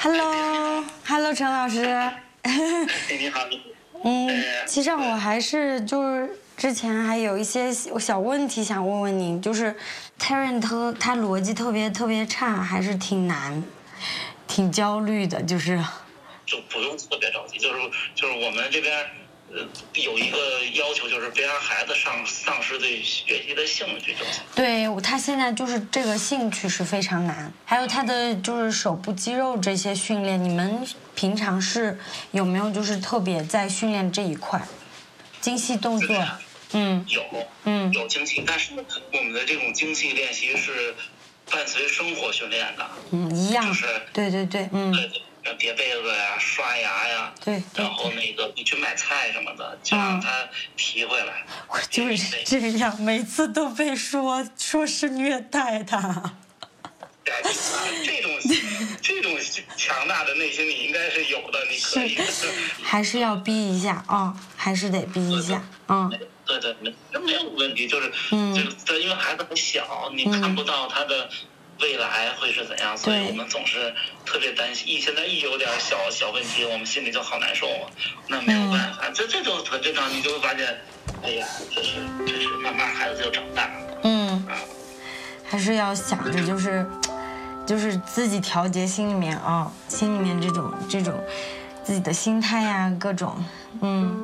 Hello，陈老师。 你好。 其实我还是之前还有一些小问题想问问你，就是 Terence 他逻辑特别差，还是挺难，挺焦虑的，就不用特别着急，就是我们这边有一个要求，就是别让孩子丧失对学习的兴趣就行。 对，他现在这个兴趣是非常难，还有他的手部肌肉这些训练，你们平常是有没有特别在训练这一块，精细动作？ 有精细，但是我们的这种精细练习是伴随生活训练的。 一样。 就是对。 对，叠被子呀，刷牙呀， 对， 然后你去买菜什么的，就让他提回来。 我就是这样，每次都被说是虐待他。 这种强大的内心你应该是有的，你可以。 还是要逼一下啊，还是得逼一下。 对，没有问题，就是因为孩子很小，你看不到他的未来会是怎样，所以我们总是特别担心。现在有点小问题，我们心里就好难受。那没有办法，这都很正常。你就会发现，哎呀，这是慢慢孩子就长大了。 还是要想着就是自己调节心里面这种自己的心态呀，各种